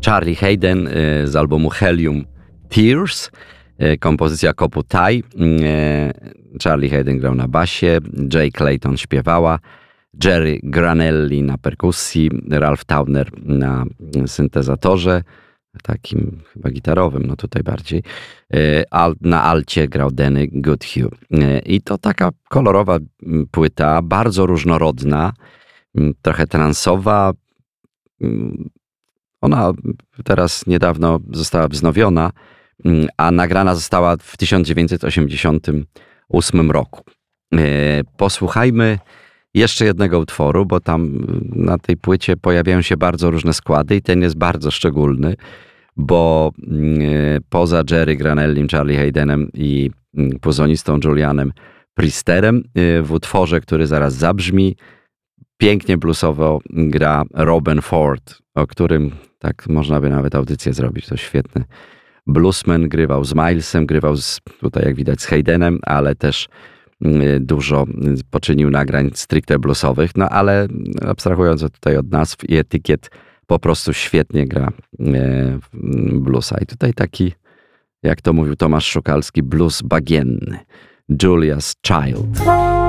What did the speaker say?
Charlie Haden z albumu Helium Tears, kompozycja Koputaj. Charlie Haden grał na basie, Jay Clayton śpiewała, Jerry Granelli na perkusji, Ralph Towner na syntezatorze, takim chyba gitarowym, no tutaj bardziej. Na alcie grał Danny Goodhue. I to taka kolorowa płyta, bardzo różnorodna, trochę transowa. Ona teraz niedawno została wznowiona, a nagrana została w 1988 roku. Posłuchajmy jeszcze jednego utworu, bo tam na tej płycie pojawiają się bardzo różne składy i ten jest bardzo szczególny, bo poza Jerry Granellim, Charlie Hadenem i puzonistą Julianem Pristerem w utworze, który zaraz zabrzmi, pięknie bluesowo gra Robben Ford, o którym tak można by nawet audycję zrobić. To świetny bluesman, grywał z Milesem, grywał tutaj jak widać z Hadenem, ale też dużo poczynił nagrań stricte bluesowych, no ale abstrahując tutaj od nazw i etykiet, po prostu świetnie gra bluesa. I tutaj taki, jak to mówił Tomasz Szukalski, blues bagienny. Julia's Child.